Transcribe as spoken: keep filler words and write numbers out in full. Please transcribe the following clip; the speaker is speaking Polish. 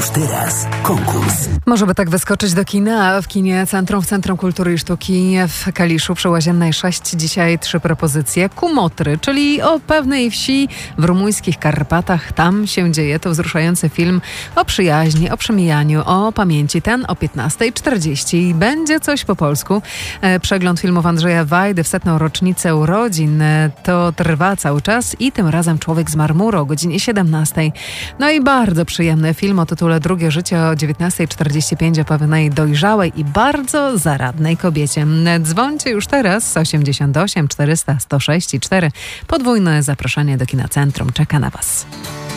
Już teraz konkurs. Może by tak wyskoczyć do kina w kinie Centrum, w Centrum Kultury i Sztuki w Kaliszu przy Łaziennej sześć. Dzisiaj trzy propozycje. Kumotry, czyli o pewnej wsi w rumuńskich Karpatach. Tam się dzieje. To wzruszający film o przyjaźni, o przemijaniu, o pamięci. Ten o piętnasta czterdzieści. Będzie coś po polsku. Przegląd filmów Andrzeja Wajdy w setną rocznicę urodzin. To trwa cały czas i tym razem Człowiek z marmuru o godzinie siedemnastej. No i bardzo przyjemny film o tytule Drugie życie o dziewiętnasta czterdzieści pięć o pewnej dojrzałej i bardzo zaradnej kobiecie. Dzwońcie już teraz osiemdziesiąt osiem czterysta sto sześć i cztery. Podwójne zaproszenie do Kina Centrum czeka na Was.